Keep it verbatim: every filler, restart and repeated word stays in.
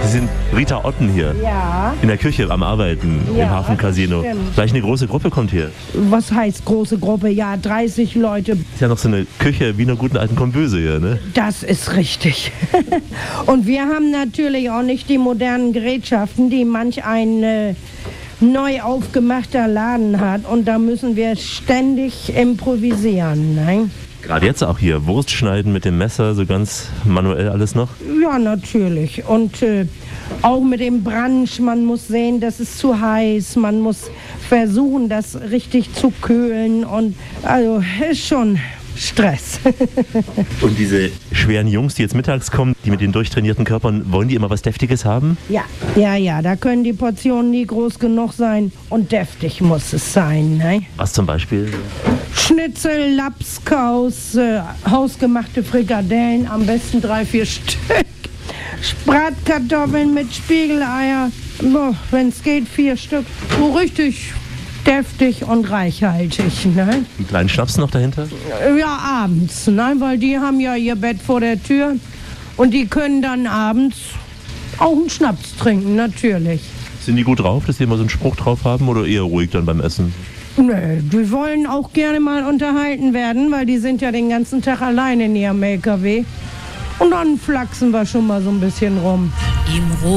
Sie sind Rita Otten hier. Ja. In der Küche am Arbeiten, Ja, im Hafencasino. das stimmt. Gleich eine große Gruppe kommt hier. Was heißt große Gruppe? Ja, dreißig Leute. Ist ja noch so eine Küche wie in einer guten alten Kombüse hier, ne? Das ist richtig. Und wir haben natürlich auch nicht die modernen Gerätschaften, die manch ein äh, neu aufgemachter Laden hat. Und da müssen wir ständig improvisieren. Ne? Gerade jetzt auch hier, Wurst schneiden mit dem Messer, so ganz manuell alles noch. Ja, natürlich. Und äh, auch mit dem Branch, man muss sehen, das ist zu heiß. Man muss versuchen, das richtig zu kühlen. Und also ist schon Stress. Und diese schweren Jungs, die jetzt mittags kommen, die mit den durchtrainierten Körpern, wollen die immer was Deftiges haben? Ja, ja, ja, da können die Portionen nie groß genug sein. Und deftig muss es sein. Ne? Was zum Beispiel? Schnitzel, Lapskaus, äh, hausgemachte Frikadellen, am besten drei, vier Stück. Bratkartoffeln mit Spiegeleier, wenn es geht, vier Stück. So richtig deftig und reichhaltig. Ne? Einen kleinen Schnaps noch dahinter? Ja, abends, ne? Weil die haben ja ihr Bett vor der Tür und die können dann abends auch einen Schnaps trinken, natürlich. Sind die gut drauf, dass sie immer so einen Spruch drauf haben oder eher ruhig dann beim Essen? Nö, die wollen auch gerne mal unterhalten werden, weil die sind ja den ganzen Tag allein in ihrem L K W. Und dann flachsen wir schon mal so ein bisschen rum. Im